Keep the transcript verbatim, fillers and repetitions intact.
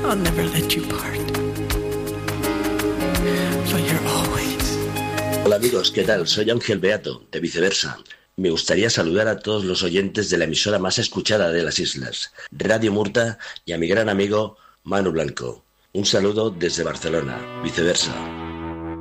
I'll never let you part. For you're always. Hola amigos, ¿qué tal? Soy Ángel Beato, de Viceversa. Me gustaría saludar a todos los oyentes de la emisora más escuchada de las islas, Radio Murta, y a mi gran amigo Manu Blanco. Un saludo desde Barcelona, Viceversa.